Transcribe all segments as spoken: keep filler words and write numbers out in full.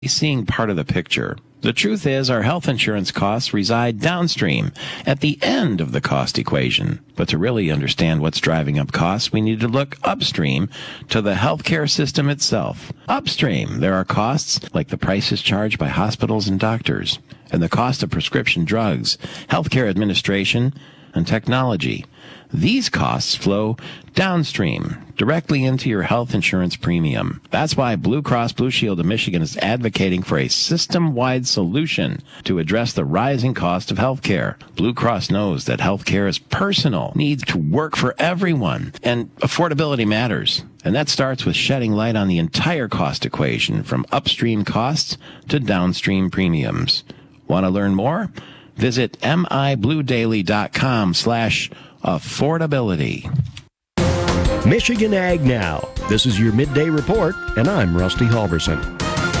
seeing part of the picture. The truth is, our health insurance costs reside downstream, at the end of the cost equation. But to really understand what's driving up costs, we need to look upstream to the healthcare system itself. Upstream, there are costs like the prices charged by hospitals and doctors, and the cost of prescription drugs, healthcare administration, and technology. These costs flow downstream, directly into your health insurance premium. That's why Blue Cross Blue Shield of Michigan is advocating for a system-wide solution to address the rising cost of healthcare. Blue Cross knows that healthcare is personal, needs to work for everyone, and affordability matters. And that starts with shedding light on the entire cost equation, from upstream costs to downstream premiums. Want to learn more? Visit mibluedaily.com slash affordability. Michigan Ag Now. This is your midday report, and I'm Rusty Halverson.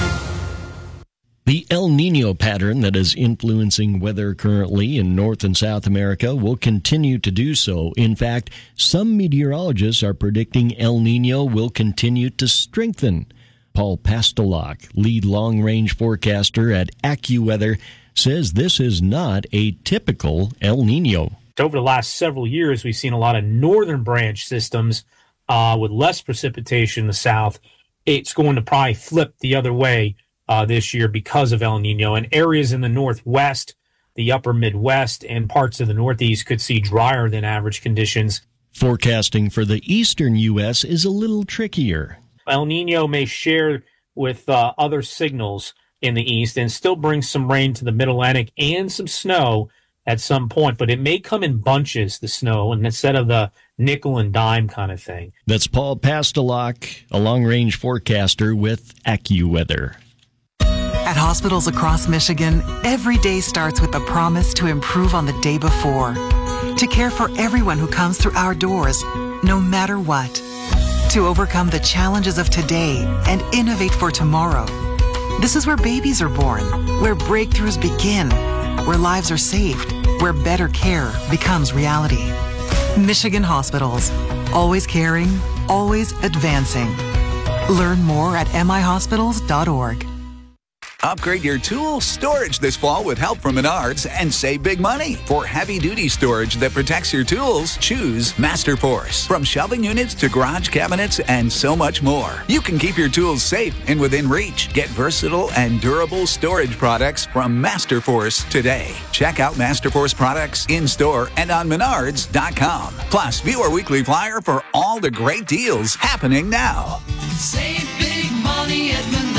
The El Nino pattern that is influencing weather currently in North and South America will continue to do so. In fact, some meteorologists are predicting El Nino will continue to strengthen. Paul Pastelok, lead long-range forecaster at AccuWeather, says this is not a typical El Nino. Over the last several years, we've seen a lot of northern branch systems uh, with less precipitation in the south. It's going to probably flip the other way uh, this year because of El Nino. And areas in the northwest, the upper Midwest, and parts of the northeast could see drier than average conditions. Forecasting for the eastern U S is a little trickier. El Nino may share with uh, other signals in the east and still bring some rain to the Mid-Atlantic and some snow at some point, but it may come in bunches, the snow, and instead of the nickel and dime kind of thing. That's Paul Pastelok, a long-range forecaster with AccuWeather. At hospitals across Michigan, every day starts with the promise to improve on the day before, to care for everyone who comes through our doors, no matter what, to overcome the challenges of today and innovate for tomorrow. This is where babies are born, where breakthroughs begin, where lives are saved, where better care becomes reality. Michigan Hospitals. Always caring, always advancing. Learn more at m i hospitals dot org. Upgrade your tool storage this fall with help from Menards and save big money. For heavy-duty storage that protects your tools, choose MasterForce. From shelving units to garage cabinets and so much more, you can keep your tools safe and within reach. Get versatile and durable storage products from MasterForce today. Check out MasterForce products in-store and on menards dot com. Plus, view our weekly flyer for all the great deals happening now. Save big money at Menards.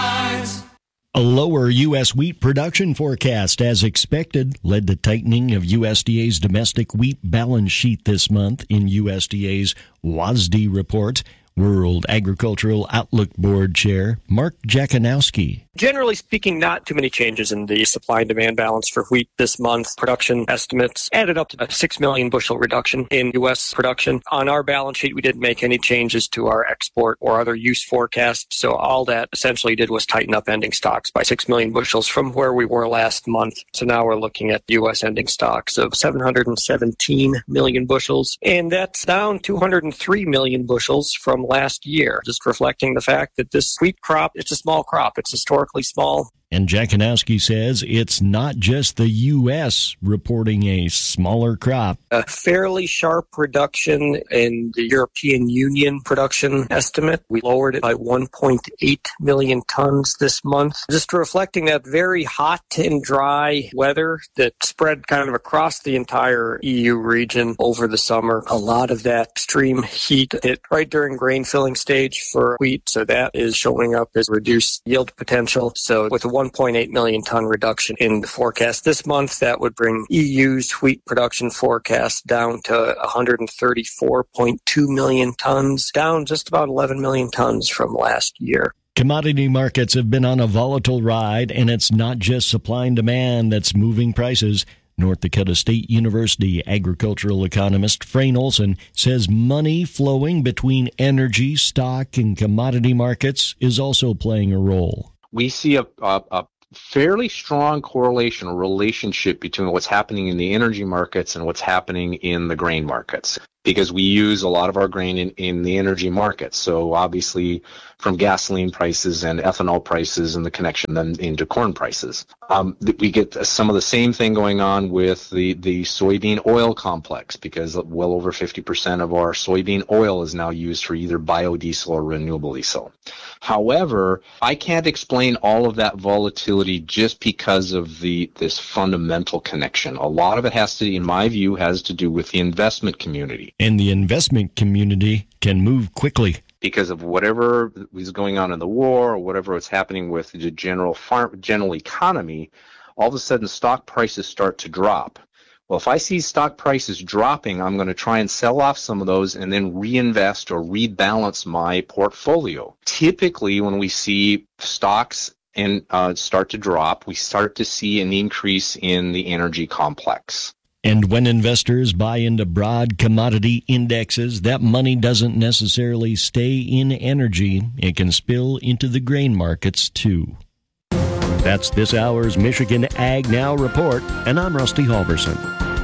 A lower U S wheat production forecast, as expected, led to tightening of U S D A's domestic wheat balance sheet this month in U S D A's W A S D report. World Agricultural Outlook Board Chair Mark Jakanowski. Generally speaking, not too many changes in the supply and demand balance for wheat this month. Production estimates added up to a six million bushel reduction in U S production. On our balance sheet, we didn't make any changes to our export or other use forecasts, so all that essentially did was tighten up ending stocks by six million bushels from where we were last month. So now we're looking at U S ending stocks of seven hundred seventeen million bushels, and that's down two hundred three million bushels from last year, just reflecting the fact that this wheat crop, it's a small crop. It's historically small. And Jakanowski says it's not just the U S reporting a smaller crop. A fairly sharp reduction in the European Union production estimate. We lowered it by one point eight million tons this month, just reflecting that very hot and dry weather that spread kind of across the entire E U region over the summer. A lot of that extreme heat hit right during grain filling stage for wheat, so that is showing up as reduced yield potential. So with a one point eight million ton reduction in the forecast this month, that would bring E U's wheat production forecast down to one hundred thirty-four point two million tons, down just about eleven million tons from last year. Commodity markets have been on a volatile ride, and it's not just supply and demand that's moving prices. North Dakota State University agricultural economist Frayne Olson says money flowing between energy, stock, and commodity markets is also playing a role. We see a, a, a fairly strong correlation or relationship between what's happening in the energy markets and what's happening in the grain markets. because we use a lot of our grain in, in the energy market. So obviously from gasoline prices and ethanol prices and the connection then into corn prices. Um, we get some of the same thing going on with the, the soybean oil complex, because well over fifty percent of our soybean oil is now used for either biodiesel or renewable diesel. However, I can't explain all of that volatility just because of the this fundamental connection. A lot of it has to, in my view, has to do with the investment community. And the investment community can move quickly. Because of whatever is going on in the war or whatever is happening with the general farm, general economy, all of a sudden stock prices start to drop. Well, if I see stock prices dropping, I'm going to try and sell off some of those and then reinvest or rebalance my portfolio. Typically, when we see stocks and uh, start to drop, we start to see an increase in the energy complex. And when investors buy into broad commodity indexes, that money doesn't necessarily stay in energy. It can spill into the grain markets, too. That's this hour's Michigan Ag Now report, and I'm Rusty Halverson.